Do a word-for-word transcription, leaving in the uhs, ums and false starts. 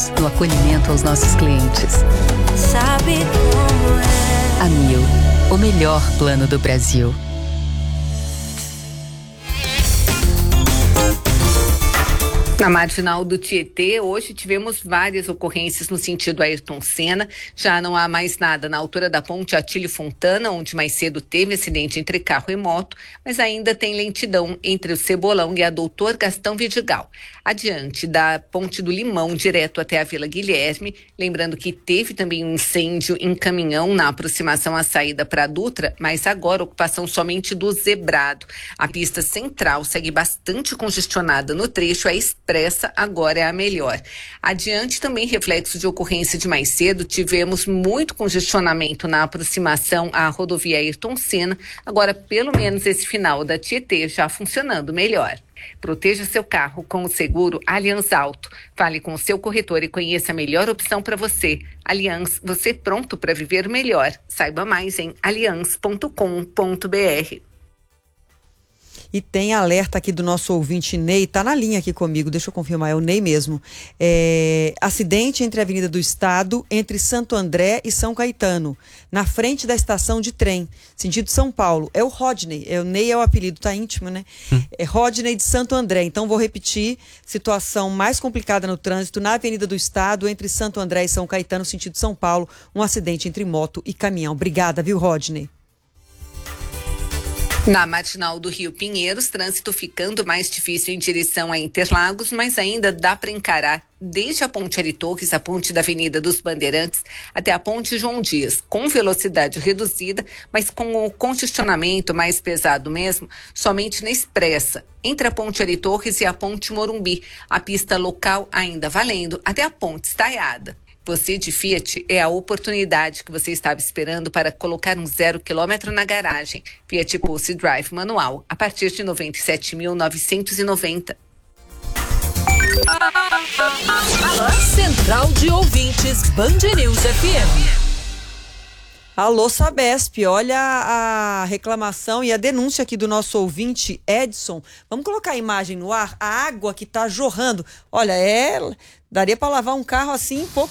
unidos no acolhimento aos nossos clientes. Sabe como é? Amil, o melhor plano do Brasil. Na marginal do Tietê, hoje tivemos várias ocorrências no sentido Ayrton Senna. Já não há mais nada na altura da ponte Atílio Fontana, onde mais cedo teve acidente entre carro e moto, mas ainda tem lentidão entre o Cebolão e a Doutor Gastão Vidigal. Adiante da ponte do Limão, direto até a Vila Guilherme, lembrando que teve também um incêndio em caminhão na aproximação à saída para a Dutra, mas agora ocupação somente do Zebrado. A pista central segue bastante congestionada no trecho, a expressa agora é a melhor. Adiante também reflexo de ocorrência de mais cedo, tivemos muito congestionamento na aproximação à rodovia Ayrton Senna, agora pelo menos esse final da Tietê já funcionando melhor. Proteja seu carro com o seguro Allianz Auto. Fale com o seu corretor e conheça a melhor opção para você. Allianz, você pronto para viver melhor. Saiba mais em allianz ponto com ponto br. E tem alerta aqui do nosso ouvinte Ney, tá na linha aqui comigo, deixa eu confirmar, é o Ney mesmo. É, acidente entre a Avenida do Estado, entre Santo André e São Caetano, na frente da estação de trem, sentido São Paulo. É o Rodney, é, o Ney é o apelido, tá íntimo, né? Hum. É Rodney de Santo André. Então vou repetir, situação mais complicada no trânsito na Avenida do Estado, entre Santo André e São Caetano, sentido São Paulo, um acidente entre moto e caminhão. Obrigada, viu, Rodney? Na marginal do Rio Pinheiros, trânsito ficando mais difícil em direção a Interlagos, mas ainda dá para encarar desde a ponte Ari Torres, a ponte da Avenida dos Bandeirantes, até a ponte João Dias, com velocidade reduzida, mas com o congestionamento mais pesado mesmo, somente na expressa, entre a ponte Ari Torres e a ponte Morumbi, a pista local ainda valendo até a ponte Estaiada. Você de Fiat, é a oportunidade que você estava esperando para colocar um zero quilômetro na garagem. Fiat Pulse Drive manual, a partir de noventa e sete mil novecentos e noventa. Central de Ouvintes, Band News F M. Alô, Sabesp, olha a reclamação e a denúncia aqui do nosso ouvinte Edson. Vamos colocar a imagem no ar? A água que está jorrando. Olha, é, daria para lavar um carro assim em pouco